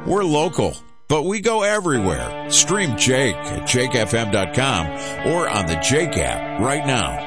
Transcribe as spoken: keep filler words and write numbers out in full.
We're local, but we go everywhere. Stream Jake at jake f m dot com or on the Jake app right now.